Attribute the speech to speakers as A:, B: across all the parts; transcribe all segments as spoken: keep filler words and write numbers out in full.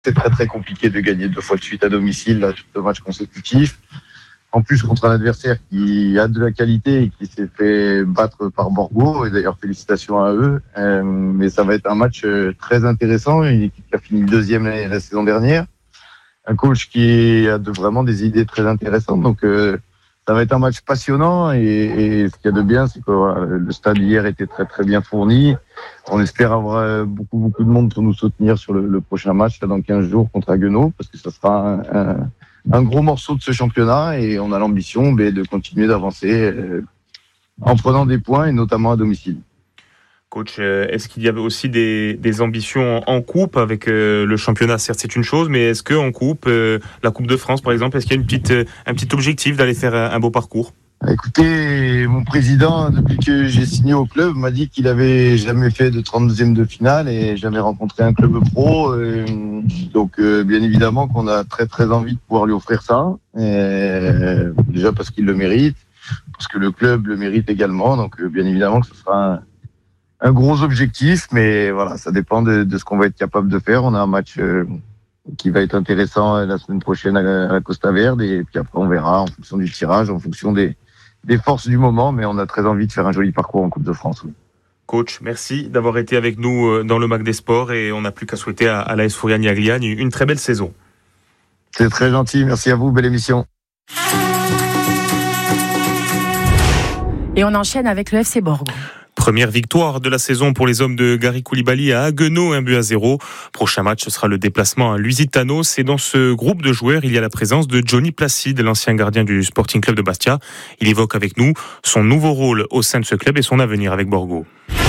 A: C'est très très compliqué de gagner deux fois de suite à domicile, là, deux matchs consécutifs. En plus, contre un adversaire qui a de la qualité et qui s'est fait battre par Borgo. Et d'ailleurs, félicitations à eux. Euh, mais ça va être un match très intéressant. Une équipe qui a fini deuxième la, la saison dernière. Un coach qui a de, vraiment des idées très intéressantes. Donc, euh, ça va être un match passionnant. Et, et ce qu'il y a de bien, c'est que voilà, le stade hier était très très bien fourni. On espère avoir beaucoup beaucoup de monde pour nous soutenir sur le, le prochain match là, dans quinze jours contre Haguenau, parce que ça sera un, un un gros morceau de ce championnat et on a l'ambition ben, de continuer d'avancer euh, en prenant des points et notamment à domicile.
B: Coach, euh, est-ce qu'il y avait aussi des, des ambitions en coupe avec euh, le championnat? Certes, c'est une chose, mais est-ce qu'en coupe, euh, la Coupe de France par exemple, est-ce qu'il y a une petite, euh, un petit objectif d'aller faire un, un beau parcours?
A: Écoutez, mon président, depuis que j'ai signé au club, m'a dit qu'il avait jamais fait de trente-deuxième de finale et jamais rencontré un club pro. Et donc, euh, bien évidemment qu'on a très très envie de pouvoir lui offrir ça. Et déjà parce qu'il le mérite, parce que le club le mérite également. Donc, euh, bien évidemment que ce sera un, un gros objectif, mais voilà, ça dépend de, de ce qu'on va être capable de faire. On a un match euh, qui va être intéressant la semaine prochaine à la, à la Costa Verde, et puis après on verra en fonction du tirage, en fonction des des forces du moment, mais on a très envie de faire un joli parcours en Coupe de France. Oui.
B: Coach, merci d'avoir été avec nous dans le Mag des Sports et on n'a plus qu'à souhaiter à, à l'A S Fouriani-Agliane une très belle saison.
A: C'est très gentil, merci à vous, belle émission.
C: Et on enchaîne avec le F C Borgo.
B: Première victoire de la saison pour les hommes de Gary Koulibaly à Haguenau, un but à zéro. Prochain match, ce sera le déplacement à Lusitanos. Et dans ce groupe de joueurs, il y a la présence de Johnny Placide, l'ancien gardien du Sporting Club de Bastia. Il évoque avec nous son nouveau rôle au sein de ce club et son avenir avec Borgo.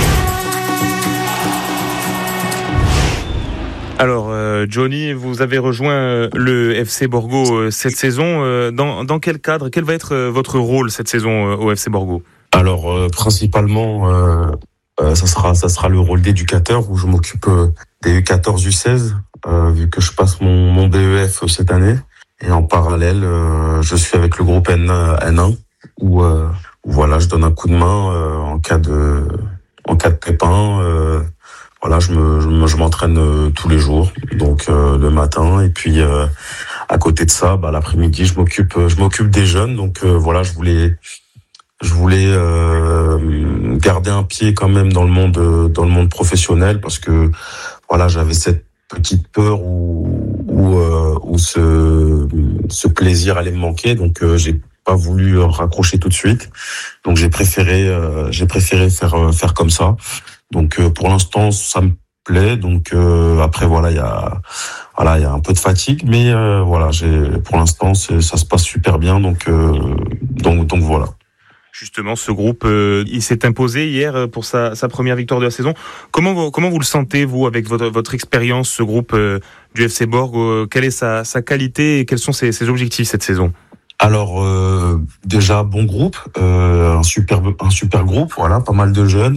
B: Alors, euh, Johnny, vous avez rejoint le F C Borgo euh, cette saison. Euh, dans, dans quel cadre, quel va être euh, votre rôle cette saison euh, au F C Borgo ?
D: Alors euh, principalement, euh, euh, ça sera ça sera le rôle d'éducateur où je m'occupe euh, des U quatorze U seize euh, vu que je passe mon mon B E F cette année, et en parallèle euh, je suis avec le groupe N un où, euh, où voilà je donne un coup de main euh, en cas de en cas de pépin. Euh, voilà je me je, me, je m'entraîne euh, tous les jours, donc euh, le matin, et puis euh, à côté de ça, bah l'après-midi je m'occupe je m'occupe des jeunes, donc euh, voilà je voulais Je voulais euh, garder un pied quand même dans le monde dans le monde professionnel, parce que voilà j'avais cette petite peur où où, euh, où ce ce plaisir allait me manquer, donc euh, j'ai pas voulu raccrocher tout de suite, donc j'ai préféré euh, j'ai préféré faire faire comme ça. Donc euh, pour l'instant ça me plaît, donc euh, après voilà il y a voilà il y a un peu de fatigue, mais euh, voilà j'ai pour l'instant c'est, ça se passe super bien, donc euh, donc donc voilà.
B: Justement, ce groupe, euh, il s'est imposé hier pour sa, sa première victoire de la saison. Comment vous, comment vous le sentez, vous, avec votre, votre expérience, ce groupe euh, du F C Borgo? Quelle est sa, sa qualité et quels sont ses, ses objectifs cette saison?
D: Alors, euh, déjà, bon groupe, euh, un super, un super groupe, voilà, pas mal de jeunes,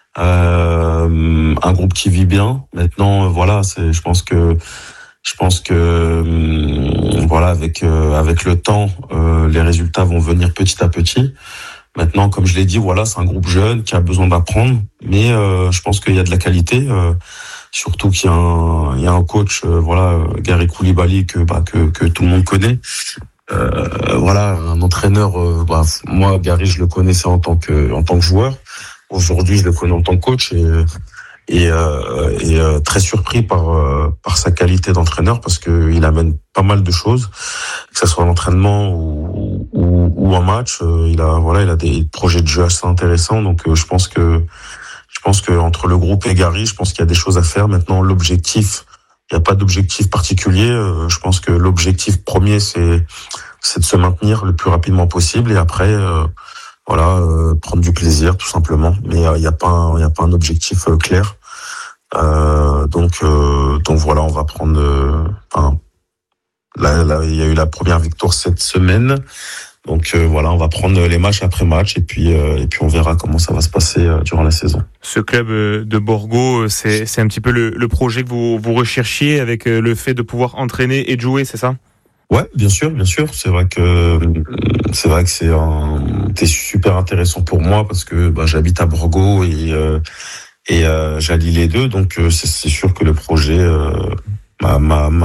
D: euh, un groupe qui vit bien. Maintenant, voilà, c'est, je pense que, je pense que, euh, voilà, avec euh, avec le temps, euh, les résultats vont venir petit à petit. Maintenant, comme je l'ai dit, voilà, c'est un groupe jeune qui a besoin d'apprendre, mais euh, je pense qu'il y a de la qualité, euh, surtout qu'il y a un, il y a un coach, euh, voilà, Gary Koulibaly, que bah, que que tout le monde connaît. Euh, voilà, un entraîneur. Euh, bah, moi, Gary, je le connaissais en tant que en tant que joueur. Aujourd'hui, je le connais en tant que coach, et et, euh, et euh, très surpris par euh, par sa qualité d'entraîneur, parce que il amène pas mal de choses, que ce soit l'entraînement ou ou, ou un match. Euh, il a voilà, il a des projets de jeu assez intéressants. Donc, euh, je pense que je pense que entre le groupe et Gary, je pense qu'il y a des choses à faire. Maintenant, l'objectif, il n'y a pas d'objectif particulier. Euh, je pense que l'objectif premier, c'est c'est de se maintenir le plus rapidement possible, et après. Euh, Voilà, euh, prendre du plaisir tout simplement, mais il euh, y a pas il y a pas un objectif euh, clair. Euh, donc euh, donc voilà, on va prendre. Enfin, euh, là là il y a eu la première victoire cette semaine, donc euh, voilà, on va prendre les matchs après match, et puis euh, et puis on verra comment ça va se passer euh, durant la saison.
B: Ce club de Borgo, c'est c'est un petit peu le, le projet que vous vous recherchiez, avec le fait de pouvoir entraîner et de jouer, c'est ça?
D: Ouais, bien sûr, bien sûr. C'est vrai que c'est vrai que c'est un, c'est super intéressant pour moi, parce que bah, j'habite à Borgo et euh, et euh, j'allie les deux, donc euh, c'est, c'est sûr que le projet euh, ma, ma, ma